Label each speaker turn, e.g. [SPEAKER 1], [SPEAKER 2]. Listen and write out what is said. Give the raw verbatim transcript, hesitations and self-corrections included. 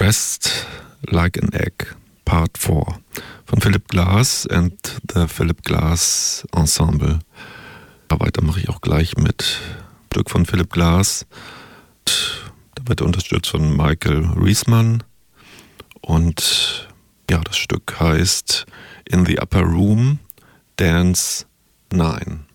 [SPEAKER 1] Dressed Like an Egg, Part vier von Philip Glass and the Philip Glass Ensemble. Weiter mache ich auch gleich mit einem Stück von Philip Glass. Da wird er unterstützt von Michael Riesman. Und ja, das Stück heißt In the Upper Room, Dance neun.